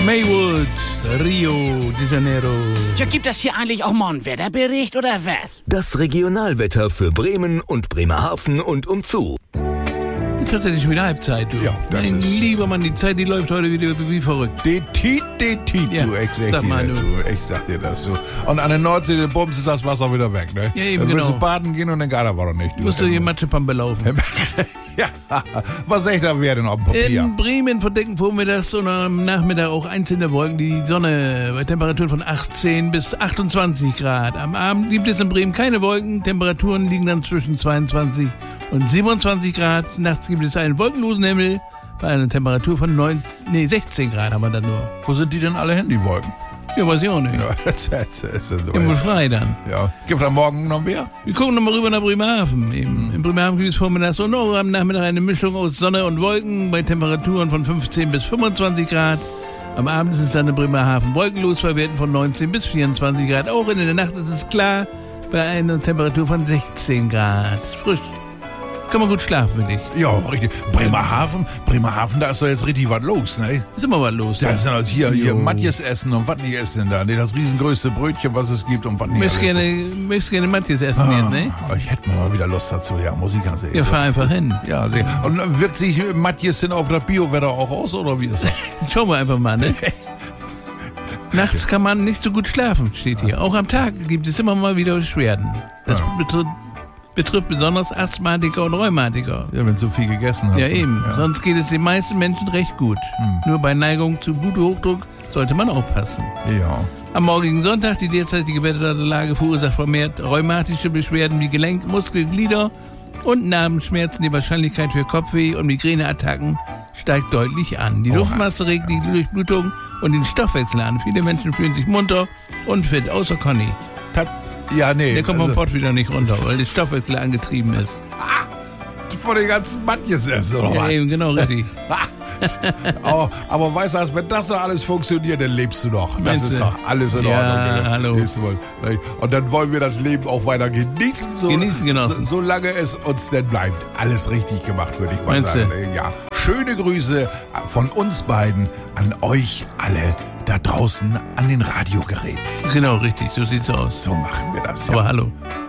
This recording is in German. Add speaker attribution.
Speaker 1: Maywood, Rio de Janeiro.
Speaker 2: Ja, gibt das hier eigentlich auch mal einen Wetterbericht oder was?
Speaker 3: Das Regionalwetter für Bremen und Bremerhaven und umzu.
Speaker 1: Ist tatsächlich schon wieder Halbzeit, du.
Speaker 4: Ja, das
Speaker 1: mein
Speaker 4: ist-
Speaker 1: lieber Mann, die Zeit, die läuft heute wieder wie verrückt.
Speaker 4: Die Tiet,
Speaker 1: Ja,
Speaker 4: du, ich sag
Speaker 1: sag
Speaker 4: dir
Speaker 1: mal,
Speaker 4: das, du. Ich sag dir das so. Und an der Nordsee, der Bums, ist das Wasser wieder weg, ne?
Speaker 1: Ja, eben,
Speaker 4: Dann willst
Speaker 1: genau.
Speaker 4: du baden gehen und dann geht er aber noch nicht.
Speaker 1: Du musst doch hier Matschepampe laufen.
Speaker 4: Ja, was echt da wäre denn auf dem Papier?
Speaker 1: In Bremen verdecken vormittags und am Nachmittag auch einzelne Wolken die Sonne bei Temperaturen von 18 bis 28 Grad. Am Abend gibt es in Bremen keine Wolken. Temperaturen liegen dann zwischen 22 und 27 Grad. Nachts gibt es einen wolkenlosen Himmel bei einer Temperatur von 16 Grad haben wir dann nur.
Speaker 4: Wo sind die denn alle hin, die Wolken?
Speaker 1: Ja, weiß ich auch nicht.
Speaker 4: Ja, das ist so.
Speaker 1: Ja, wohl frei dann.
Speaker 4: Ja. Gibt da morgen noch mehr?
Speaker 1: Wir gucken nochmal rüber nach Bremerhaven. In Bremerhaven gibt es vormittags und auch am Nachmittag eine Mischung aus Sonne und Wolken bei Temperaturen von 15 bis 25 Grad. Am Abend ist es dann in Bremerhaven wolkenlos bei Werten von 19 bis 24 Grad. Auch in der Nacht ist es klar bei einer Temperatur von 16 Grad. Frisch. Kann man gut schlafen, finde ich.
Speaker 4: Ja, richtig. Bremerhaven, da ist doch jetzt richtig was los, ne?
Speaker 1: Ist immer was los.
Speaker 4: Da ist dann also hier
Speaker 1: Jo.
Speaker 4: Matjes essen und was nicht essen da. Ne? Das riesengrößte Brötchen, was es gibt und was nicht
Speaker 1: Möchtest gerne Matthias essen jetzt, ne?
Speaker 4: Ich hätte mal wieder Lust dazu, ja, muss ich ganz ehrlich
Speaker 1: Ja, fahr einfach hin.
Speaker 4: Ja, sehr. Und wirkt sich Matjes hin auf das Biowetter auch aus, oder wie ist das?
Speaker 1: Schauen wir einfach mal, ne? Nachts kann man nicht so gut schlafen, steht hier. Auch am Tag gibt es immer mal wieder Beschwerden. Das betrifft besonders Asthmatiker und Rheumatiker.
Speaker 4: Ja, wenn du so viel gegessen hast.
Speaker 1: Ja, eben.
Speaker 4: Ja.
Speaker 1: Sonst geht es den meisten Menschen recht gut. Nur bei Neigung zu Bluthochdruck sollte man aufpassen.
Speaker 4: Ja.
Speaker 1: Am morgigen Sonntag die derzeitige Wetterlage verursacht vermehrt rheumatische Beschwerden wie Gelenk, Muskel, Glieder und Narbenschmerzen. Die Wahrscheinlichkeit für Kopfweh und Migräneattacken steigt deutlich an. Die
Speaker 4: Oha.
Speaker 1: Luftmasse regt die Durchblutung und den Stoffwechsel an. Viele Menschen fühlen sich munter und fit, außer Conny.
Speaker 4: Ja, nee.
Speaker 1: Der kommt vom Pott wieder nicht runter, weil der Stoffwechsel angetrieben ist.
Speaker 4: Von den ganzen Matjes essen, oder
Speaker 1: Ja,
Speaker 4: was?
Speaker 1: eben, genau, richtig.
Speaker 4: aber weißt du, wenn das doch alles funktioniert, dann lebst du doch. Das
Speaker 1: Meinst
Speaker 4: ist
Speaker 1: du?
Speaker 4: doch alles in
Speaker 1: Ja,
Speaker 4: Ordnung. Ne?
Speaker 1: hallo.
Speaker 4: Siehst du mal, ne? Und dann wollen wir das Leben auch weiter genießen.
Speaker 1: Genossen.
Speaker 4: Solange es uns denn bleibt. Alles richtig gemacht, würde ich mal
Speaker 1: Meinst
Speaker 4: sagen.
Speaker 1: du?
Speaker 4: Ne? Ja. Schöne Grüße von uns beiden an euch alle da draußen an den Radiogeräten.
Speaker 1: Genau, richtig, so sieht's aus.
Speaker 4: So machen wir das.
Speaker 1: Aber
Speaker 4: Ja.
Speaker 1: hallo.